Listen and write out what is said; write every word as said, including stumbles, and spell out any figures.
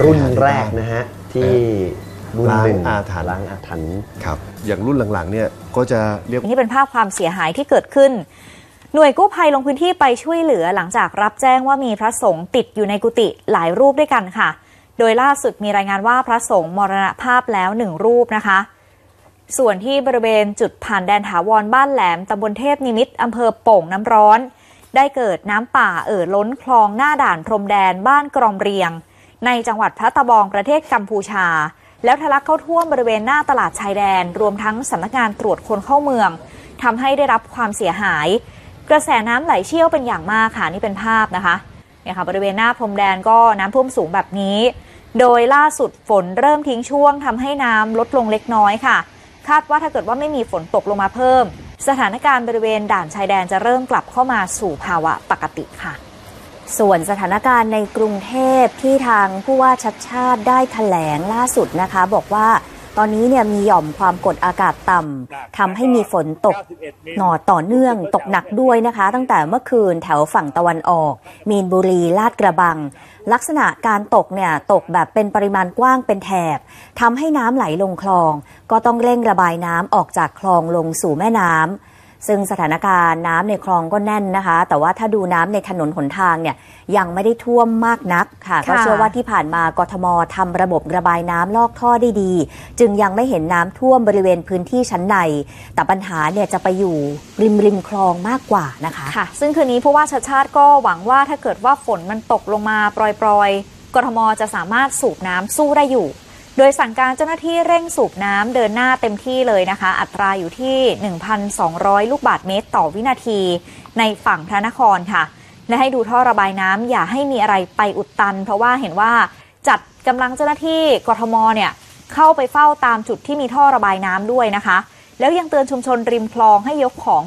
รุ่นแรกนะฮะที่รุ่นหนึ่งอาถรรพ์ล้างอาถรรพ์ครับอย่างรุ่นหลังๆเนี่ยก็จะเรียกนี่เป็นภาพความเสียหายที่เกิดขึ้นหน่วยกู้ภัยลงพื้นที่ไปช่วยเหลือหลังจากรับแจ้งว่ามีพระสงฆ์ติดอยู่ในกุฏิหลายรูปด้วยกันค่ะโดยล่าสุดมีรายงานว่าพระสงฆ์มรณภาพแล้วหนึ่งรูปนะคะส่วนที่บริเวณจุดผ่านแดนถาวรบ้านแหลมตำบลเทพนิมิตรอำเภอโป่งน้ำร้อนได้เกิดน้ำป่าเอ่อล้นคลองหน้าด่านพรมแดนบ้านกรอมเรียงในจังหวัดพระตะบองประเทศกัมพูชาแล้วทะลักเข้าท่วมบริเวณหน้าตลาดชายแดนรวมทั้งสำนักงานตรวจคนเข้าเมืองทำให้ได้รับความเสียหายกระแสน้ำไหลเชี่ยวเป็นอย่างมากค่ะนี่เป็นภาพนะคะเนี่ยค่ะบริเวณหน้าพรมแดนก็น้ำท่วมสูงแบบนี้โดยล่าสุดฝนเริ่มทิ้งช่วงทำให้น้ำลดลงเล็กน้อยค่ะคาดว่าถ้าเกิดว่าไม่มีฝนตกลงมาเพิ่มสถานการณ์บริเวณด่านชายแดนจะเริ่มกลับเข้ามาสู่ภาวะปกติค่ะส่วนสถานการณ์ในกรุงเทพที่ทางผู้ว่าชัชชาติได้แถลงล่าสุดนะคะบอกว่าตอนนี้เนี่ยมีหย่อมความกดอากาศต่ำทำให้มีฝนตกหนอต่อเนื่องตกหนักด้วยนะคะตั้งแต่เมื่อคืนแถวฝั่งตะวันออกมีนบุรีลาดกระบังลักษณะการตกเนี่ยตกแบบเป็นปริมาณกว้างเป็นแถบทำให้น้ำไหลลงคลองก็ต้องเร่งระบายน้ำออกจากคลองลงสู่แม่น้ำซึ่งสถานการณ์น้ำในคลองก็แน่นนะคะแต่ว่าถ้าดูน้ำในถนนหนทางเนี่ยยังไม่ได้ท่วมมากนักค่ะก็เชื่อว่าที่ผ่านมากทมทำระบบระบายน้ำลอกท่อได้ดีจึงยังไม่เห็นน้ำท่วมบริเวณพื้นที่ชั้นในแต่ปัญหาเนี่ยจะไปอยู่ริมริมคลองมากกว่านะคะค่ะซึ่งคืนนี้ผู้ว่าชัชชาติก็หวังว่าถ้าเกิดว่าฝนมันตกลงมาปรอยๆกทมจะสามารถสูบน้ำสู้ได้อยู่โดยสั่งการเจ้าหน้าที่เร่งสูบน้ำเดินหน้าเต็มที่เลยนะคะอัตราอยู่ที่ หนึ่งพันสองร้อย ลูกบาศก์เมตรต่อวินาทีในฝั่งพระนครค่ะและให้ดูท่อระบายน้ำอย่าให้มีอะไรไปอุดตันเพราะว่าเห็นว่าจัดกำลังเจ้าหน้าที่กทมเนี่ยเข้าไปเฝ้าตามจุดที่มีท่อระบายน้ำด้วยนะคะแล้วยังเตือนชุมชนริมคลองให้ยกของ